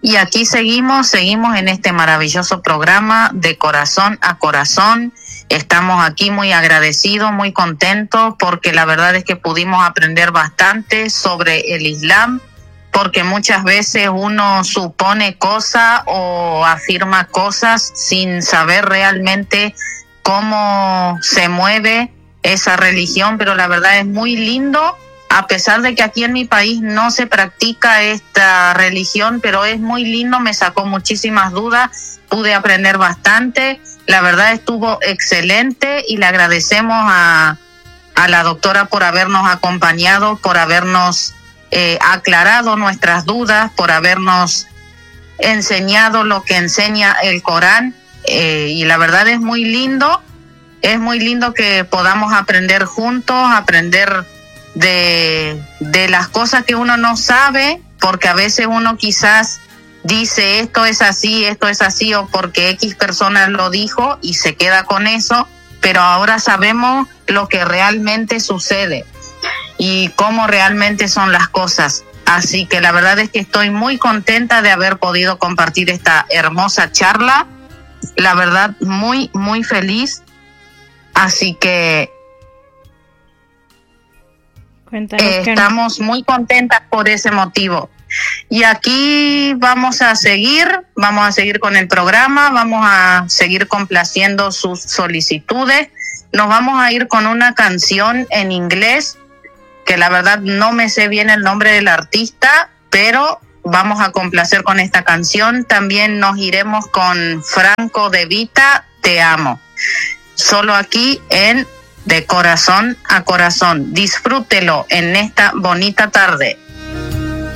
Y aquí seguimos en este maravilloso programa de Corazón a Corazón. Estamos aquí muy agradecidos, muy contentos, porque la verdad es que pudimos aprender bastante sobre el Islam, porque muchas veces uno supone cosas o afirma cosas sin saber realmente cómo se mueve esa religión, pero la verdad es muy lindo. A pesar de que aquí en mi país no se practica esta religión, pero es muy lindo, me sacó muchísimas dudas, pude aprender bastante, la verdad estuvo excelente y le agradecemos a la doctora por habernos acompañado, por habernos aclarado nuestras dudas, por habernos enseñado lo que enseña el Corán, y la verdad es muy lindo que podamos aprender juntos, aprender de las cosas que uno no sabe, porque a veces uno quizás dice esto es así, o porque X persona lo dijo y se queda con eso, pero ahora sabemos lo que realmente sucede y cómo realmente son las cosas. Así que la verdad es que estoy muy contenta de haber podido compartir esta hermosa charla, la verdad muy, muy feliz, así que estamos muy contentas por ese motivo. Y aquí vamos a seguir con el programa, vamos a seguir complaciendo sus solicitudes. Nos vamos a ir con una canción en inglés, que la verdad no me sé bien el nombre del artista, pero vamos a complacer con esta canción. También nos iremos con Franco De Vita, Te Amo. Solo aquí en De Corazón a Corazón. Disfrútelo en esta bonita tarde.